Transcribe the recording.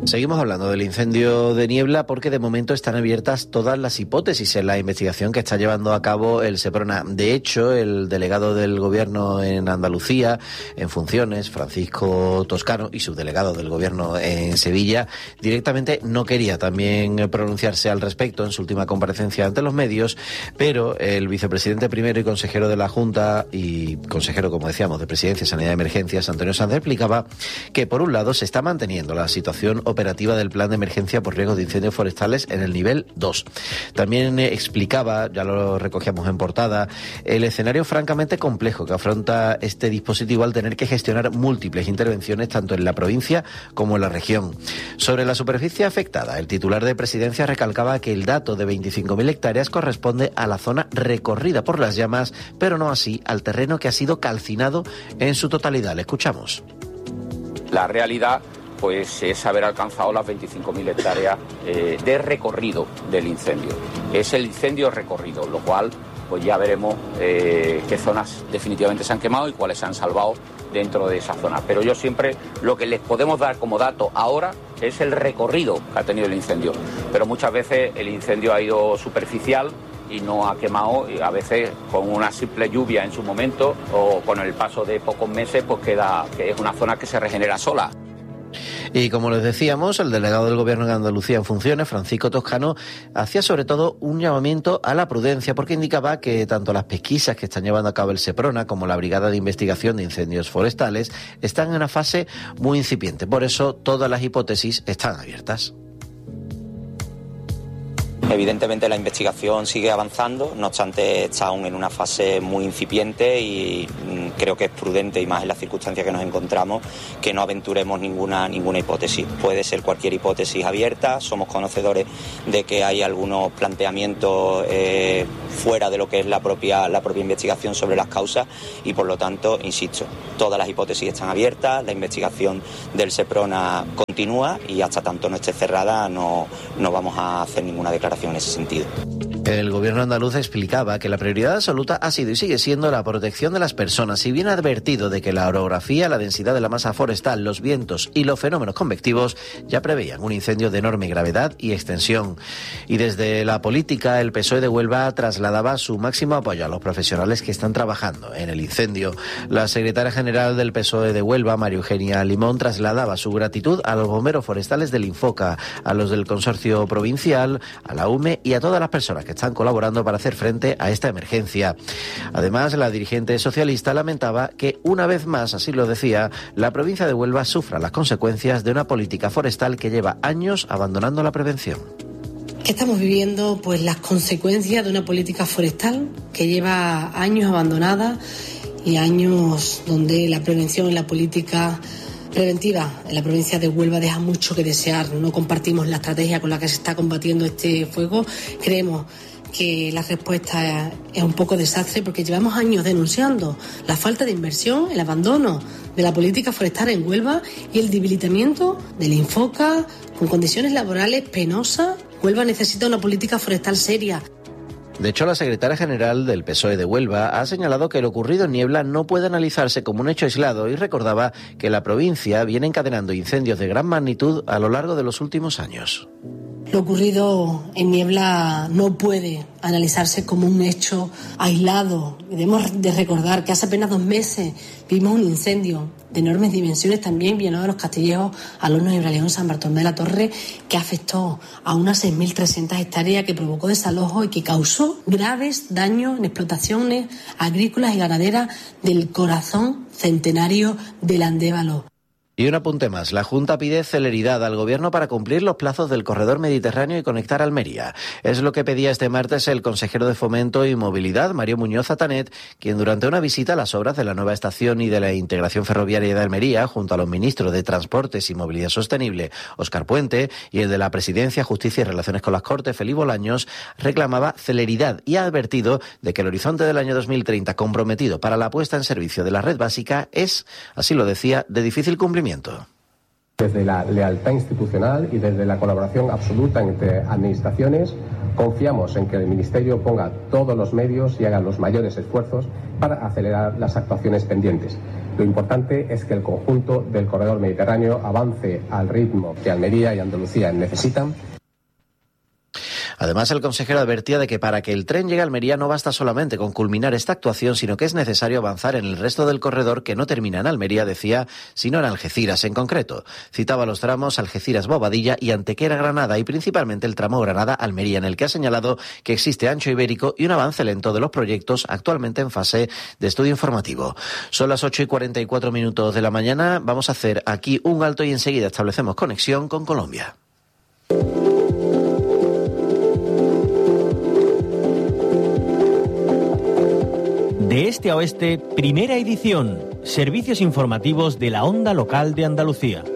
Seguimos hablando del incendio de Niebla porque de momento están abiertas todas las hipótesis en la investigación que está llevando a cabo el Seprona. De hecho, el delegado del Gobierno en Andalucía, en funciones, Francisco Toscano, y subdelegado del Gobierno en Sevilla, directamente no quería también pronunciarse al respecto en su última comparecencia ante los medios, pero el vicepresidente primero y consejero de la Junta y consejero, como decíamos, de Presidencia, Sanidad y Emergencias, Antonio Sanz, explicaba que por un lado se está manteniendo la situación operativa del plan de emergencia por riesgo de incendios forestales en el nivel 2. También explicaba, ya lo recogíamos en portada, el escenario francamente complejo que afronta este dispositivo al tener que gestionar múltiples intervenciones tanto en la provincia como en la región. Sobre la superficie afectada, el titular de Presidencia recalcaba que el dato de 25.000 hectáreas corresponde a la zona recorrida por las llamas, pero no así al terreno que ha sido calcinado en su totalidad. Le escuchamos. La realidad pues es haber alcanzado las 25.000 hectáreas de recorrido del incendio. Es el incendio recorrido, lo cual pues ya veremos qué zonas definitivamente se han quemado y cuáles se han salvado dentro de esa zona. Pero yo siempre lo que les podemos dar como dato ahora es el recorrido que ha tenido el incendio. Pero muchas veces el incendio ha ido superficial y no ha quemado, y a veces con una simple lluvia en su momento o con el paso de pocos meses pues queda que es una zona que se regenera sola. Y como les decíamos, el delegado del Gobierno de Andalucía en funciones, Francisco Toscano, hacía sobre todo un llamamiento a la prudencia porque indicaba que tanto las pesquisas que están llevando a cabo el Seprona como la Brigada de Investigación de Incendios Forestales están en una fase muy incipiente. Por eso todas las hipótesis están abiertas. Evidentemente la investigación sigue avanzando, no obstante está aún en una fase muy incipiente y creo que es prudente, y más en las circunstancias que nos encontramos, que no aventuremos ninguna hipótesis. Puede ser cualquier hipótesis abierta, somos conocedores de que hay algunos planteamientos fuera de lo que es la propia investigación sobre las causas y por lo tanto, insisto, todas las hipótesis están abiertas, la investigación del Seprona continúa y hasta tanto no esté cerrada no vamos a hacer ninguna declaración en ese sentido. El Gobierno andaluz explicaba que la prioridad absoluta ha sido y sigue siendo la protección de las personas, si bien ha advertido de que la orografía, la densidad de la masa forestal, los vientos y los fenómenos convectivos ya preveían un incendio de enorme gravedad y extensión. Y desde la política, el PSOE de Huelva trasladaba su máximo apoyo a los profesionales que están trabajando en el incendio. La secretaria general del PSOE de Huelva, María Eugenia Limón, trasladaba su gratitud a los bomberos forestales del Infoca, a los del Consorcio Provincial, a la UME y a todas las personas que están colaborando para hacer frente a esta emergencia. Además, la dirigente socialista lamentaba que, una vez más, así lo decía, la provincia de Huelva sufra las consecuencias de una política forestal que lleva años abandonando la prevención. Estamos viviendo pues las consecuencias de una política forestal que lleva años abandonada y años donde la prevención y la política preventiva en la provincia de Huelva deja mucho que desear. No compartimos la estrategia con la que se está combatiendo este fuego. Creemos que la respuesta es un poco desastre porque llevamos años denunciando la falta de inversión, el abandono de la política forestal en Huelva y el debilitamiento del Infoca con condiciones laborales penosas. Huelva necesita una política forestal seria. De hecho, la secretaria general del PSOE de Huelva ha señalado que lo ocurrido en Niebla no puede analizarse como un hecho aislado y recordaba que la provincia viene encadenando incendios de gran magnitud a lo largo de los últimos años. Lo ocurrido en Niebla no puede analizarse como un hecho aislado. Debemos de recordar que hace apenas 2 meses vimos un incendio de enormes dimensiones también llenado de los Castillejos, Alumnos y Ibraleón, San Bartolomé de la Torre, que afectó a unas 6.300 hectáreas, que provocó desalojos y que causó graves daños en explotaciones agrícolas y ganaderas del corazón centenario del Andévalo. Y un apunte más. La Junta pide celeridad al Gobierno para cumplir los plazos del corredor mediterráneo y conectar Almería. Es lo que pedía este martes el consejero de Fomento y Movilidad, Mario Muñoz Atanet, quien durante una visita a las obras de la nueva estación y de la integración ferroviaria de Almería, junto a los ministros de Transportes y Movilidad Sostenible, Óscar Puente, y el de la Presidencia, Justicia y Relaciones con las Cortes, Félix Bolaños, reclamaba celeridad y ha advertido de que el horizonte del año 2030 comprometido para la puesta en servicio de la red básica es, así lo decía, de difícil cumplimiento. Desde la lealtad institucional y desde la colaboración absoluta entre administraciones, confiamos en que el Ministerio ponga todos los medios y haga los mayores esfuerzos para acelerar las actuaciones pendientes. Lo importante es que el conjunto del corredor mediterráneo avance al ritmo que Almería y Andalucía necesitan. Además, el consejero advertía de que para que el tren llegue a Almería no basta solamente con culminar esta actuación, sino que es necesario avanzar en el resto del corredor que no termina en Almería, decía, sino en Algeciras en concreto. Citaba los tramos Algeciras-Bobadilla y Antequera-Granada y principalmente el tramo Granada-Almería, en el que ha señalado que existe ancho ibérico y un avance lento de los proyectos actualmente en fase de estudio informativo. Son las 8:44 de la mañana. Vamos a hacer aquí un alto y enseguida establecemos conexión con Colombia. De este a oeste, primera edición. Servicios informativos de la onda local de Andalucía.